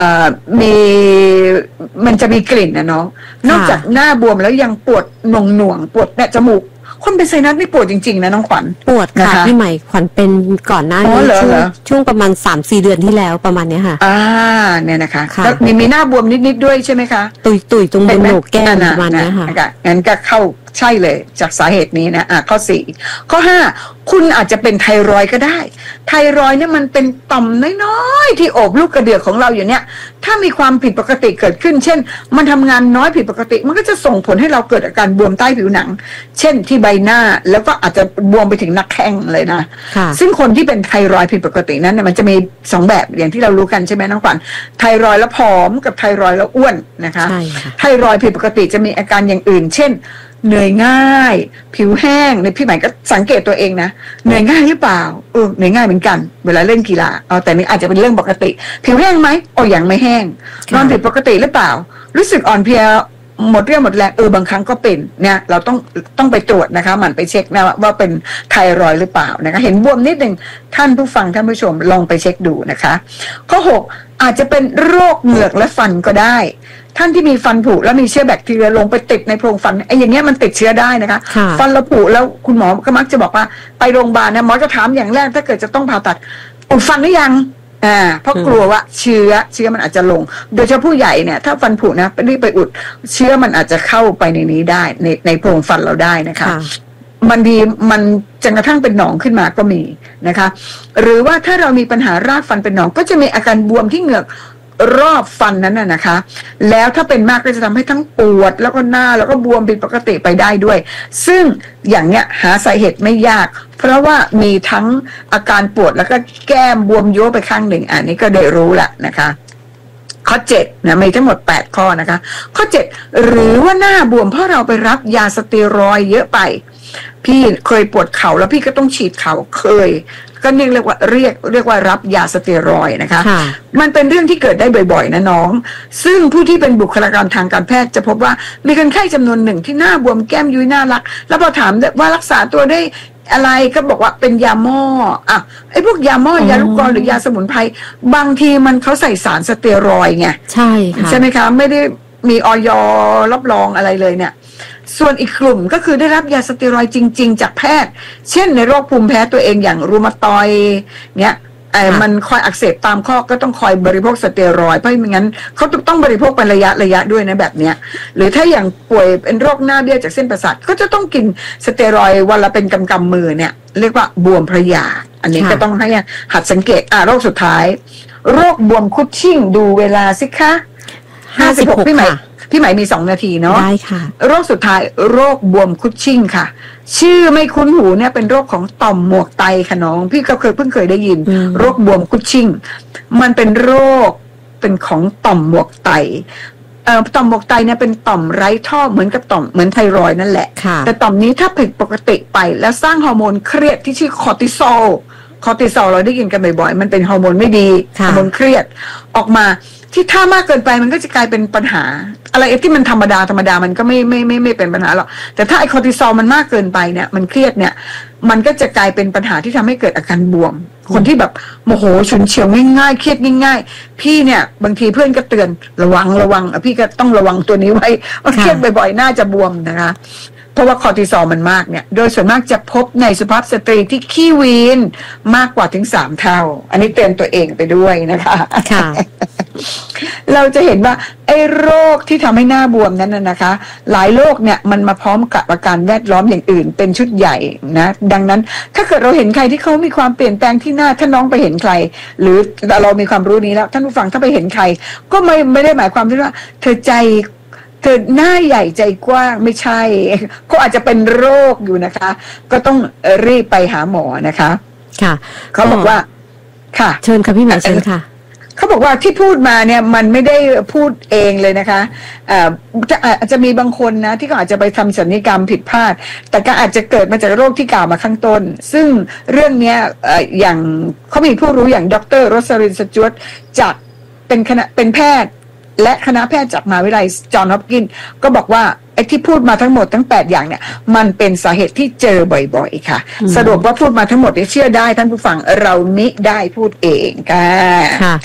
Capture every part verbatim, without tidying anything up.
มีมันจะมีกลิ่นนะน้องนอกจากหน้าบวมแล้วยังปวดหน่วงหน่วงปวดเนี่ยจมูกคนเป็นไซนัสนี่ปวดจริงๆนะน้องขวัญปวดค่ะพี่ใหม่ขวัญเป็นก่อนหน้านี้ช่วงช่วงประมาณ สามสี่ เดือนที่แล้วประมาณนี้ค่ะอ่าเนี่ยนะคะแล้วมีมีหน้าบวมนิดๆด้วยใช่ไหมคะตุยตุยตรงบนโหนกแก้มประมาณนี้ค่ะงั้นก็เข้าใช่เลยจากสาเหตุนี้นะอ่ะข้อสี่ข้อห้าคุณอาจจะเป็นไทรอยด์ก็ได้ไทรอยด์เนี่ยมันเป็นต่อมน้อยๆที่โอบลูกกระเดือกของเราอยู่เนี่ยถ้ามีความผิดปกติเกิดขึ้นเช่นมันทำงานน้อยผิดปกติมันก็จะส่งผลให้เราเกิดอาการบวมใต้ผิวหนังเช่นที่ใบหน้าแล้วก็อาจจะบวมไปถึงหน้าแข้งเลยนะซึ่งคนที่เป็นไทรอยด์ผิดปกตินั้นเนี่ยมันจะมีสองแบบอย่างที่เรารู้กันใช่ไหมน้องขวัญไทรอยด์แล้วผอมกับไทรอยด์แล้วอ้วนนะคะไทรอยด์ผิดปกติจะมีอาการอย่างอื่นเช่นเหนื่อยง่ายผิวแห้งในพี่ใหม่ก็สังเกตตัวเองนะเหนื่อยง่ายหรือเปล่าเออเหนื่อยง่ายเหมือนกันเวลาเล่นกีฬาเอาแต่นี่อาจจะเป็นเรื่องปกติผิวแห้งไหมโอ้ยังไม่แห้งนอนผิดปกติหรือเปล่ารู้สึกอ่อนเพลียหมดเรี่ยวหมดแรงเออบางครั้งก็เป็นเนี่ยเราต้องต้องไปตรวจนะคะหมั่นไปเช็คนะว่าเป็นไทรอยด์หรือเปล่านะคะเห็นบวมนิดนึงท่านผู้ฟังท่านผู้ชมลองไปเช็คดูนะคะข้อหกอาจจะเป็นโรคเหงือกและฟันก็ได้ท่านที่มีฟันผุแล้วมีเชื้อแบคทีเรียลงไปติดในโพรงฟันไอ้อย่างเงี้ยมันติดเชื้อได้นะคะฟันเราผุแล้วคุณหมอก็มักจะบอกว่าไปโรงพยาบาลเนี่ยหมอจะถามอย่างแรกถ้าเกิดจะต้องผ่าตัดอุดฟันหรือยังอ่าเพราะกลัวว่าเชื้อเชื้อมันอาจจะลงโดยเฉพาะผู้ใหญ่เนี่ยถ้าฟันผุนะรีบไปอุดเชื้อมันอาจจะเข้าไปในนี้ได้ในในโพรงฟันเราได้นะคะมันดีมันจนกระทั่งเป็นหนองขึ้นมาก็มีนะคะหรือว่าถ้าเรามีปัญหารากฟันเป็นหนองก็จะมีอาการบวมที่เหงือกรอบฟันนั้นน่ะนะคะแล้วถ้าเป็นมากก็จะทำให้ทั้งปวดแล้วก็หน้าแล้วก็บวมผิดปกติไปได้ด้วยซึ่งอย่างเนี้ยหาสาเหตุไม่ยากเพราะว่ามีทั้งอาการปวดแล้วก็แก้มบวมโยไปข้างหนึ่งอันนี้ก็ได้รู้ละนะคะข้อเจ็ดนะมีทั้งหมดแปดข้อนะคะข้อเจ็ดหรือว่าหน้าบวมเพราะเราไปรับยาสเตียรอยด์เยอะไปพี่เคยปวดเข่าแล้วพี่ก็ต้องฉีดเข่าเคยก็เรียกว่าเรียกเรียกว่ารับยาสเตียรอยด์นะคะมันเป็นเรื่องที่เกิดได้บ่อยๆนะน้องซึ่งผู้ที่เป็นบุคลากรทางการแพทย์จะพบว่ามีคนไข้จำนวนหนึ่งที่หน้าบวมแก้มยุ้ยน่ารักแล้วพอถามว่ารักษาตัวได้อะไรก็บอกว่าเป็นยาหม้ออ่ะไอ้พวกยาหม้อยาลูกกรอนหรือยาสมุนไพรบางทีมันเขาใส่สารสเตียรอยด์ไงใช่ค่ะใช่ไหมคะไม่ได้มีอย.รับรองอะไรเลยเนี่ยส่วนอีกกลุ่มก็คือได้รับยาสเตียรอยด์จริงๆจากแพทย์เช่นในโรคภูมิแพ้ตัวเองอย่างรูมาตอยด์เนี่ยไอ้มันคอยอักเสบตามข้อก็ต้องคอยบริโภคสเตียรอยด์เพราะไม่งั้นเขาต้องบริโภคเป็นระยะระยะด้วยนะแบบเนี้ยหรือถ้าอย่างป่วยเป็นโรคหน้าเบี้ยวจากเส้นประสาทก็จะต้องกินสเตียรอยด์วันละเป็นกำกำมือเนี่ยเรียกว่าบวมพระยาอันนี้ก็ต้องให้หัดสังเกตอ่ะโรคสุดท้ายโรคบวมคุชชิ่งดูเวลาสิคะห้าสิบหกพี่ใหม่พี่ใหม่มีสองนาทีเนาะได้ค่ะโรคสุดท้ายโรคบวมคุชชิ่งค่ะชื่อไม่คุ้นหูเนี่ยเป็นโรคของต่อมหมวกไตค่ะน้องพี่ก็เคยเพิ่งเคยได้ยินโรคบวมคุชชิ่งมันเป็นโรคเป็นของต่อมหมวกไตเอ่อต่อมหมวกไตเนี่ยเป็นต่อมไร้ท่อเหมือนกับต่อมเหมือนไทรอยด์นั่นแหละแต่ต่อมนี้ถ้าผิดปกติไปแล้วสร้างฮอร์โมนเครียดที่ชื่อคอร์ติซอลคอร์ติซอลเราได้ยินกันบ่อยๆมันเป็นฮอร์โมนไม่ดีฮอร์โมนเครียดออกมาที่ถ้ามากเกินไปมันก็จะกลายเป็นปัญหาอะไรที่มันธรรมดาธรรมดามันก็ไม่ไม่ไม่ไม่เป็นปัญหาหรอกแต่ถ้าไอคอร์ติซอลมันมากเกินไปเนี่ยมันเครียดเนี่ยมันก็จะกลายเป็นปัญหาที่ทำให้เกิดอาการบวมคนที่แบบโมโหฉุนเฉียวง่ายๆเครียดง่ายๆพี่เนี่ยบางทีเพื่อนก็เตือนระวังระวังพี่ก็ต้องระวังตัวนี้ไว้ว่าเครียดบ่อยๆน่าจะบวมนะคะเพราะว่าคอร์ติซอลมันมากเนี่ยโดยส่วนมากจะพบในสุภาพสตรีที่ขี้วีนมากกว่าถึงสามเท่าอันนี้เตือนตัวเองไปด้วยนะคะค่ะเราจะเห็นว่าไอ้โรคที่ทำให้หน้าบวมนั้นน่ะนะคะหลายโรคเนี่ยมันมาพร้อมกับอาการแวดล้อมอย่างอื่นเป็นชุดใหญ่นะดังนั้นถ้าเกิดเราเห็นใครที่เขามีความเปลี่ยนแปลงที่หน้าถ้าน้องไปเห็นใครหรือเรามีความรู้นี้แล้วท่านผู้ฟังถ้าไปเห็นใครก็ไม่ไม่ได้หมายความว่าเธอใจเธอหน้าใหญ่ใจกว้างไม่ใช่ก็อาจจะเป็นโรคอยู่นะคะก็ต้องรีบไปหาหมอนะคะค่ะเขาบอกว่าค่ะเชิญค่ะพี่หมอเชิญค่ะเขาบอกว่าที่พูดมาเนี่ยมันไม่ได้พูดเองเลยนะคะอ่าอาจจะมีบางคนนะที่ก็อาจจะไปทำศัลยกรรมผิดพลาดแต่ก็อาจจะเกิดมาจากโรคที่กล่าวมาข้างต้นซึ่งเรื่องนี้อย่างเขามีผู้รู้อย่างดร.โรสลิน สจ๊วตจากเป็นคณะเป็นแพทย์และคณะแพทย์จากมหาวิทยาลัยจอห์นฮอปกินส์ก็บอกว่าไอ้ที่พูดมาทั้งหมดทั้งแปดอย่างเนี่ยมันเป็นสาเหตุที่เจอบ่อยๆค่ะสรุปว่าพูดมาทั้งหมดเชื่อได้ท่านผู้ฟังเรามิได้พูดเองค่ะค่ะ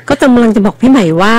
ก็กำลังจะบอกพี่ใหม่ว่า